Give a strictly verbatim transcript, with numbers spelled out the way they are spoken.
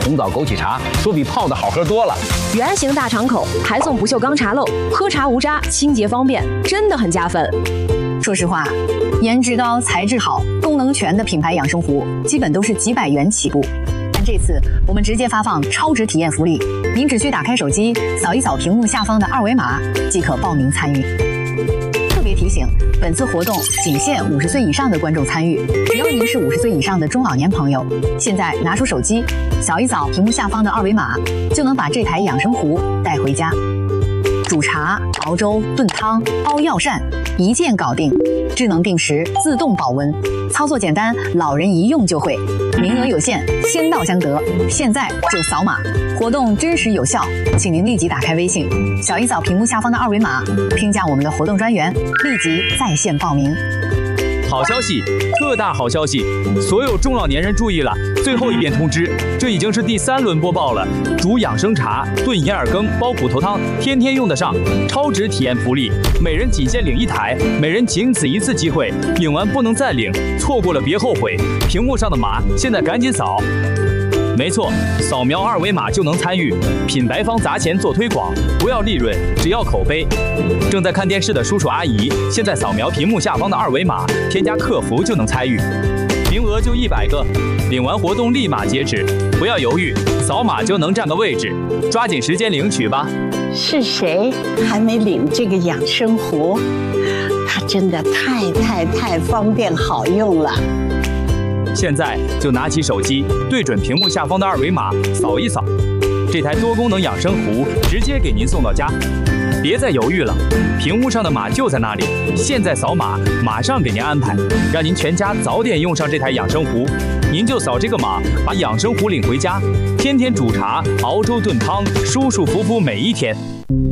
红枣枸杞茶说比泡的好喝多了。 圆形大敞口，还送不锈钢茶漏，喝茶无渣，清洁方便，真的很加分。 说实话，颜值高、材质好、功能全的品牌养生壶，基本都是几百元起步。但这次我们直接发放超值体验福利，您只需打开手机，扫一扫屏幕下方的二维码，即可报名参与。特别提醒，本次活动仅限五十岁以上的观众参与，只要您是五十岁以上的中老年朋友，现在拿出手机，扫一扫屏幕下方的二维码，就能把这台养生壶带回家。煮茶、熬粥、炖汤、熬药膳，一键搞定。智能定时，自动保温，操作简单，老人一用就会。名额有限，先到先得，现在就扫码。活动真实有效，请您立即打开微信，扫一扫屏幕下方的二维码，添加我们的活动专员，立即在线报名。 好消息，特大好消息！所有中老年人注意了，最后一遍通知，这已经是第三轮播报了。煮养生茶、炖银耳羹、煲骨头汤，天天用得上，超值体验福利，每人仅限领一台，每人仅此一次机会，领完不能再领，错过了别后悔。屏幕上的码，现在赶紧扫。没错，扫描二维码就能参与，品牌方砸钱做推广，不要利润，只要口碑。正在看电视的叔叔阿姨，现在扫描屏幕下方的二维码，添加客服就能参与，名额就一百个，领完活动立马截止，不要犹豫，扫码就能占个位置，抓紧时间领取吧。 是谁还没领这个养生壶？它真的太太太方便好用了。 现在就拿起手机，对准屏幕下方的二维码，扫一扫，这台多功能养生壶直接给您送到家。别再犹豫了，屏幕上的码就在那里，现在扫码，马上给您安排，让您全家早点用上这台养生壶。您就扫这个码，把养生壶领回家，天天煮茶、熬粥、炖汤，舒舒服服每一天。